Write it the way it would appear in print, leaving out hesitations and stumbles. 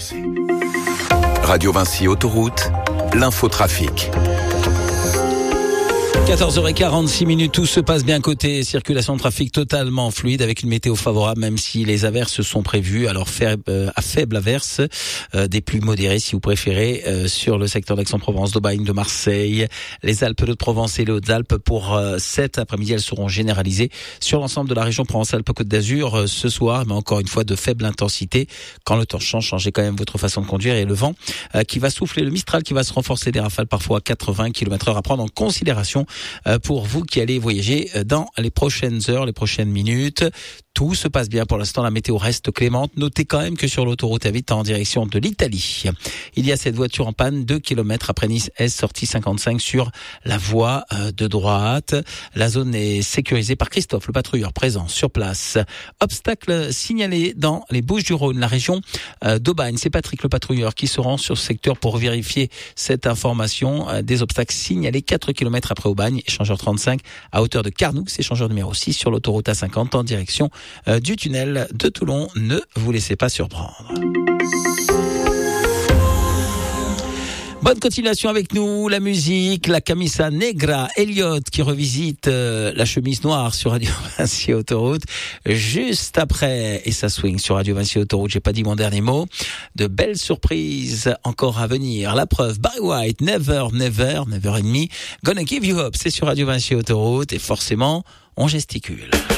Radio Vinci Autoroute, l'infotrafic. 14h46, tout se passe bien côté circulation de trafic totalement fluide avec une météo favorable, même si les averses sont prévues. Alors à faible averse, des pluies modérées si vous préférez, sur le secteur d'Aix-en-Provence, d'Aubagne, de Marseille, les Alpes de Provence et les Hautes-Alpes. Pour cet après-midi, elles seront généralisées sur l'ensemble de la région Provence-Alpes-Côte d'Azur ce soir, mais encore une fois de faible intensité. Quand le temps change, changez quand même votre façon de conduire, et le vent qui va souffler, le Mistral qui va se renforcer, des rafales parfois à 80 km/h à prendre en considération pour vous qui allez voyager dans les prochaines heures, les prochaines minutes. Tout se passe bien pour l'instant, la météo reste clémente. Notez quand même que sur l'autoroute A8 en direction de l'Italie, il y a cette voiture en panne 2 km après Nice S, sortie 55 sur la voie de droite. La zone est sécurisée par Christophe, le patrouilleur présent sur place. Obstacle signalé dans les Bouches-du-Rhône, la région d'Aubagne. C'est Patrick, le patrouilleur, qui se rend sur ce secteur pour vérifier cette information. Des obstacles signalés 4 km après Aubagne, échangeur 35 à hauteur de Carnoux, échangeur numéro 6 sur l'autoroute A50 en direction du tunnel de Toulon. Ne vous laissez pas surprendre. Bonne continuation avec nous, la musique, la Camisa Negra, Elliott qui revisite la chemise noire sur Radio Vinci Autoroute juste après, et ça swing sur Radio Vinci Autoroute. J'ai pas dit mon dernier mot. De belles surprises encore à venir. La preuve, Barry White, Never, Never, Never and Me, Gonna Give You Up, c'est sur Radio Vinci Autoroute, et forcément on gesticule.